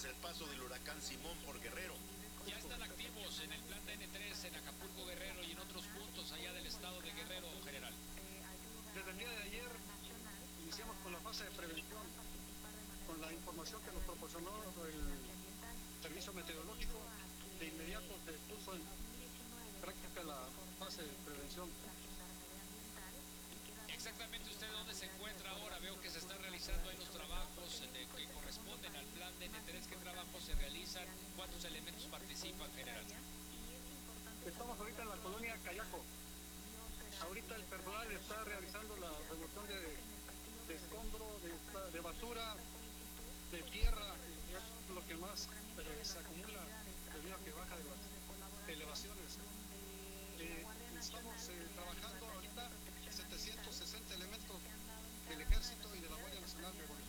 el paso del huracán Simón por Guerrero. Ya están activos en el plan de N3 en Acapulco, Guerrero y en otros puntos allá del estado de Guerrero, general. Desde el día de ayer iniciamos con la fase de prevención, con la información que nos proporcionó el servicio meteorológico. De inmediato se puso en práctica la fase de prevención. Exactamente, ¿usted dónde se encuentra ahora? Veo que se están realizando ahí los trabajos que corresponden al plan de N3. ¿Qué trabajos se realizan? ¿Cuántos elementos participan, general? Estamos ahorita en la colonia Cayaco. Ahorita el personal está realizando la remoción de escombro, de basura, de tierra, es lo que más se acumula debido a que baja de las elevaciones. Estamos trabajando ahorita 760 elementos del Ejército y de la Guardia Nacional de Bolivia.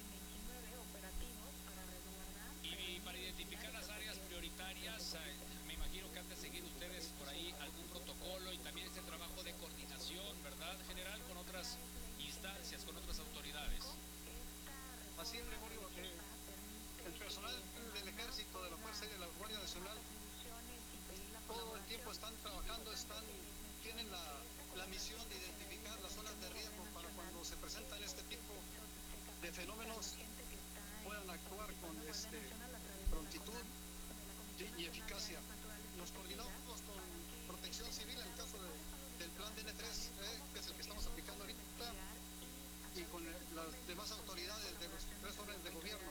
Y para identificar las áreas prioritarias, me imagino que han de seguir ustedes por ahí algún protocolo y también este trabajo de coordinación, ¿verdad, general? Con otras instancias, con otras autoridades. Así es, Gregorio. El personal del Ejército, de la Fuerza Aérea y de la Guardia Nacional, todo el tiempo están trabajando, tienen la misión de identificar las zonas de riesgo para cuando se presentan este tipo de fenómenos puedan actuar con prontitud y eficacia. Nos coordinamos con Protección Civil en el caso del plan de N3, que es el que estamos aplicando ahorita, y con las demás autoridades de los 3 órdenes de gobierno.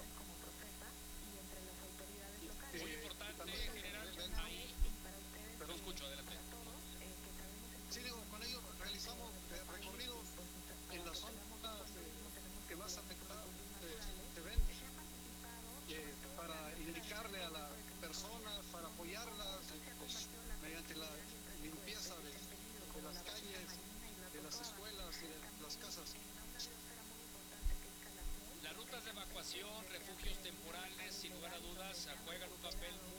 Muy importante, general, ahí. Lo escucho, adelante. Sí, digo, con ellos realizamos recorridos en las zonas que más afectadas se ven, para indicarle a la persona, para apoyarlas mediante la limpieza de las calles, de las escuelas y de las casas. Las rutas de evacuación, refugios temporales, sin lugar a dudas, juegan un papel